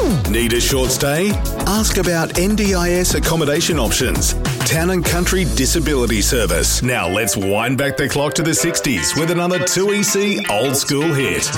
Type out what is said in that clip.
Need a short stay? Ask about NDIS accommodation options. Town and Country Disability Service. Now let's wind back the clock to the 60s with another 2EC old school hit.